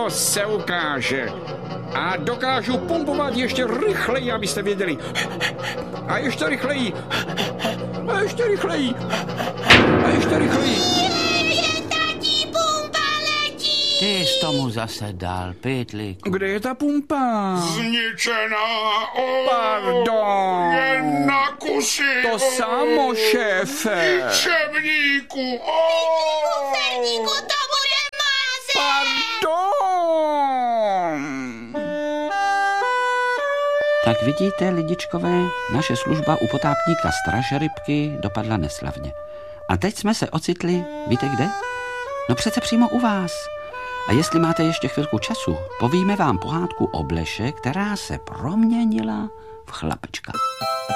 to se ukáže. A dokážu pumpovat ještě rychleji, abyste věděli. A ještě rychleji. A ještě rychleji. A ještě rychleji. Tatí, pumpa letí! Ty jsi tomu zase dal, pytlíku. Kde je ta pumpa? Zničená, Pardon. jen na kusy. To samo, šéfe. Šebníku, Ferníku, to bude máze! Pardon. Tak vidíte, lidičkové, naše služba u potápníka Straže rybky dopadla neslavně. A teď jsme se ocitli, víte kde? No přece přímo u vás. A jestli máte ještě chvilku času, povíme vám pohádku o Bleše, která se proměnila v chlapečka.